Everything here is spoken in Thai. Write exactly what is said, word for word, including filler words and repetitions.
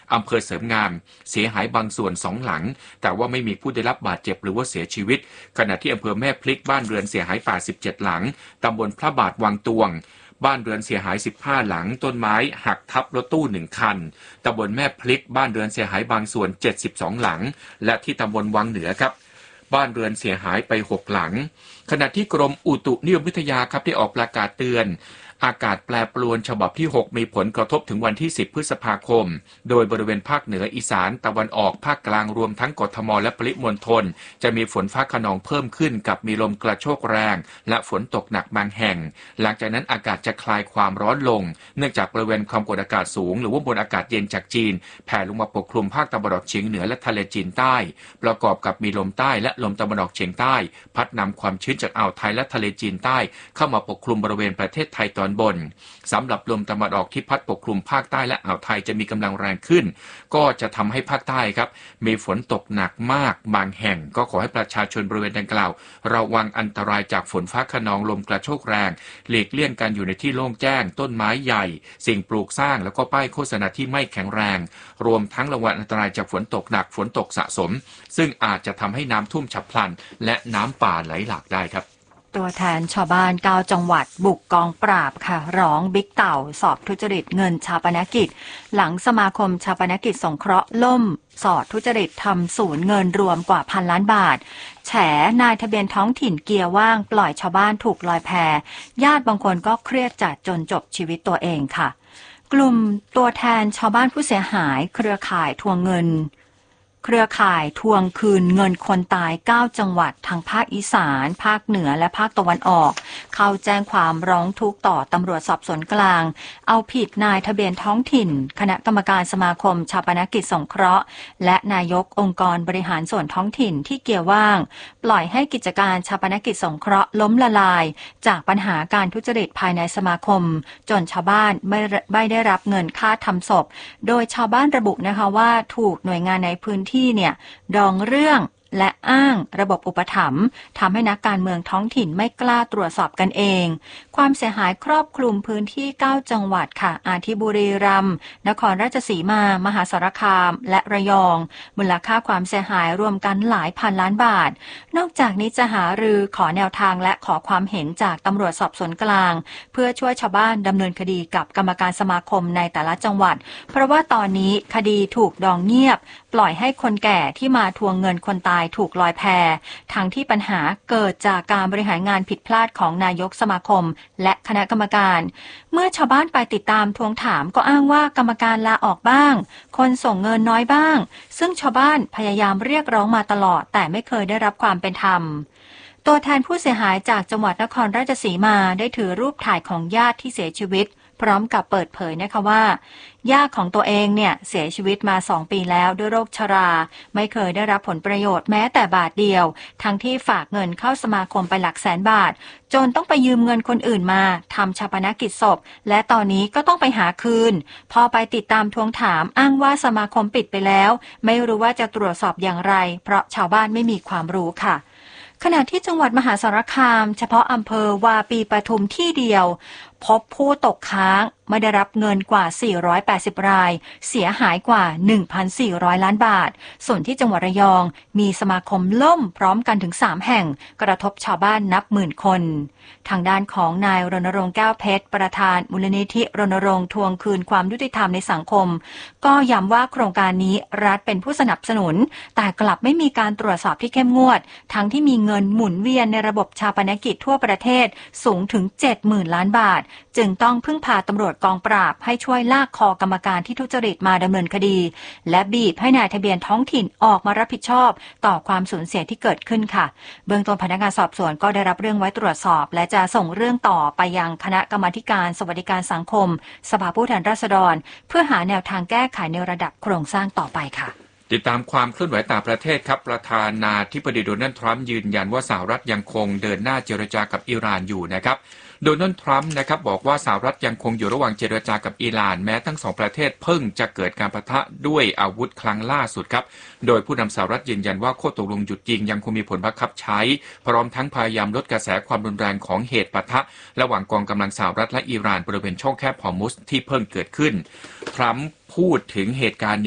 อำเภอเสริมงามเสียหายบางส่วนสองหลังแต่ว่าไม่มีผู้ได้รับบาดเจ็บหรือว่าเสียชีวิตขณะที่อำเภอแม่พลิกบ้านเรือนเสียหายแปดสิบเจ็ดหลังตำบลพระบาทวังตวงบ้านเรือนเสียหายสิบห้าหลังต้นไม้หักทับรถตู้หนึ่งคันตำบลแม่พลิกบ้านเรือนเสียหายบางส่วนเจ็ดสิบสองหลังและที่ตำบลวังเหนือครับบ้านเรือนเสียหายไปหกหลังขณะที่กรมอุตุนิยมวิทยาครับได้ออกประกาศเตือนอากาศแปรปรวนฉบับที่หกมีผลกระทบถึงวันที่สิบพฤษภาคมโดยบริเวณภาคเหนืออีสานตะวันออกภาคกลางรวมทั้งกทมและปริมณฑลจะมีฝนฟ้าคะนองเพิ่มขึ้นกับมีลมกระโชกแรงและฝนตกหนักบางแห่งหลังจากนั้นอากาศจะคลายความร้อนลงเนื่องจากบริเวณความกดอากาศสูงหรือว่าบนอากาศเย็นจากจีนแผ่ลงมาปกคลุมภาคตะวันออกเฉียงเหนือและทะเลจีนใต้ประกอบกับมีลมใต้และลมตะวันออกเฉียงใต้พัดนำความชื้นจากอ่าวไทยและทะเลจีนใต้เข้ามาปกคลุมบริเวณประเทศไทยตอนบนสำหรับลมตะวันออกที่พัดปกคลุมภาคใต้และอ่าวไทยจะมีกำลังแรงขึ้นก็จะทำให้ภาคใต้ครับมีฝนตกหนักมากบางแห่งก็ขอให้ประชาชนบริเวณดังกล่าวระวังอันตรายจากฝนฟ้าคะนองลมกระโชกแรงหลีกเลี่ยงการอยู่ในที่โล่งแจ้งต้นไม้ใหญ่สิ่งปลูกสร้างแล้วก็ป้ายโฆษณาที่ไม่แข็งแรงรวมทั้งระวังอันตรายจากฝนตกหนักฝนตกสะสมซึ่งอาจจะทำให้น้ำท่วมฉับพลันและน้ำป่าไหลหลากได้ครับตัวแทนชาวบ้านเก้าจังหวัดบุกกองปราบค่ะร้องบิ๊กเต่าสอบทุจริตเงินชาปนกิจหลังสมาคมชาปนกิจสงเคราะห์ล่มสอดทุจริตทำศูนย์เงินรวมกว่าพันล้านบาทแฉนายทะเบียนท้องถิ่นเกียร์ว่างปล่อยชาวบ้านถูกลอยแพญาติบางคนก็เครียดจัดจนจบชีวิตตัวเองค่ะกลุ่มตัวแทนชาวบ้านผู้เสียหายเครือข่ายทวงเงินเครือข่ายทวงคืนเงินคนตายเก้าจังหวัดทางภาคอีสานภาคเหนือและภาคตะวันออกเข้าแจ้งความร้องทุกข์ต่อตำรวจสอบสวนกลางเอาผิดนายทะเบียนท้องถิ่นคณะกรรมการสมาคมชาปนกิจสงเคราะห์และนายกองค์กรบริหารส่วนท้องถิ่นที่เกี่ยวว่างปล่อยให้กิจการชาปนกิจสงเคราะห์ล้มละลายจากปัญหาการทุจริตภายในสมาคมจนชาวบ้านไม่ไม่ได้รับเงินค่าทำศพโดยชาวบ้านระบุนะคะว่าถูกหน่วยงานในพื้นที่ที่เนี่ยดองเรื่องและอ้างระบบอุปถัมภ์ทำให้นักการเมืองท้องถิ่นไม่กล้าตรวจสอบกันเองความเสียหายครอบคลุมพื้นที่เก้าจังหวัดค่ะอาทิบุรีรัมย์นครราชสีมามหาสารคามและระยองมูลค่าความเสียหายรวมกันหลายพันล้านบาทนอกจากนี้จะหารือขอแนวทางและขอความเห็นจากตำรวจสอบสวนกลางเพื่อช่วยชาวบ้านดำเนินคดีกับกรรมการสมาคมในแต่ละจังหวัดเพราะว่าตอนนี้คดีถูกดองเงียบปล่อยให้คนแก่ที่มาทวงเงินคนตายถูกลอยแพทั้งที่ปัญหาเกิดจากการบริหารงานผิดพลาดของนายกสมาคมและคณะกรรมการเมื่อชาวบ้านไปติดตามทวงถามก็อ้างว่ากรรมการลาออกบ้างคนส่งเงินน้อยบ้างซึ่งชาวบ้านพยายามเรียกร้องมาตลอดแต่ไม่เคยได้รับความเป็นธรรมตัวแทนผู้เสียหายจากจังหวัดนครราชสีมาได้ถือรูปถ่ายของญาติที่เสียชีวิตพร้อมกับเปิดเผยนะคะว่าย่าของตัวเองเนี่ยเสียชีวิตมาสองปีแล้วด้วยโรคชราไม่เคยได้รับผลประโยชน์แม้แต่บาทเดียวทั้งที่ฝากเงินเข้าสมาคมไปหลักแสนบาทจนต้องไปยืมเงินคนอื่นมาทำชาปนกิจศพและตอนนี้ก็ต้องไปหาคืนพอไปติดตามทวงถามอ้างว่าสมาคมปิดไปแล้วไม่รู้ว่าจะตรวจสอบอย่างไรเพราะชาวบ้านไม่มีความรู้ค่ะขณะที่จังหวัดมหาสารคามเฉพาะอำเภอวาปีปทุมที่เดียวพบผู้ตกค้างไม่ได้รับเงินกว่าสี่ร้อยแปดสิบรายเสียหายกว่า หนึ่งพันสี่ร้อย ล้านบาทส่วนที่จังหวัดระยองมีสมาคมล่มพร้อมกันถึงสามแห่งกระทบชาวบ้านนับหมื่นคนทางด้านของนายรณรงค์แก้วเพชรประธานมูลนิธิรณรงค์ทวงคืนความยุติธรรมในสังคมก็ย้ำว่าโครงการนี้รัฐเป็นผู้สนับสนุนแต่กลับไม่มีการตรวจสอบที่เข้มงวดทั้งที่มีเงินหมุนเวียนในระบบชาปนกิจทั่วประเทศสูงถึง เจ็ดหมื่น ล้านบาทจึงต้องพึ่งพาตำรวจกองปราบให้ช่วยลากคอกรรมการที่ทุจริตมาดำเนินคดีและบีบให้นายทะเบียนท้องถิ่นออกมารับผิดชอบต่อความสูญเสียที่เกิดขึ้นค่ะเบื้องต้นพนักงานสอบสวนก็ได้รับเรื่องไว้ตรวจสอบและจะส่งเรื่องต่อไปยังคณะกรรมาธิการสวัสดิการสังคมสภาผู้แทนราษฎรเพื่อหาแนวทางแก้ไขในระดับโครงสร้างต่อไปค่ะติดตามความเคลื่อนไหวต่างประเทศครับประธานาธิบดีโดนัลด์ทรัมป์ยืนยันว่าสหรัฐยังคงเดินหน้าเจรจากับอิหร่านอยู่นะครับโดนัลด์ทรัมป์นะครับบอกว่าสหรัฐยังคงอยู่ระหว่างเจรจากับอิหร่านแม้ทั้งสองประเทศเพิ่งจะเกิดการปะทะด้วยอาวุธครั้งล่าสุดครับโดยผู้นำสหรัฐยืนยันว่าข้อตกลงหยุดยิงยังคงมีผลบังคับใช้พร้อมทั้งพยายามลดกระแสความรุนแรงของเหตุปะทะระหว่างกองกำลังสหรัฐและอิหร่านบริเวณช่องแคบฮอร์มุซที่เพิ่งเกิดขึ้นทรัมป์พูดถึงเหตุการณ์